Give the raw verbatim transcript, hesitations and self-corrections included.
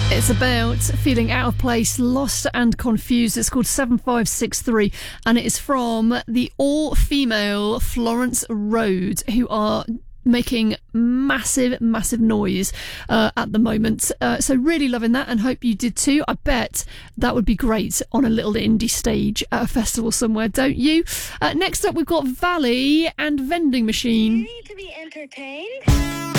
It's about feeling out of place, lost and confused. It's called seven five six three and it is from the all-female Florence Road, who are making massive, massive noise uh, at the moment. Uh, so really loving that and hope you did too. I bet that would be great on a little indie stage at a festival somewhere, don't you? Uh, next up, we've got Valley and Vending Machine. Ready to be entertained?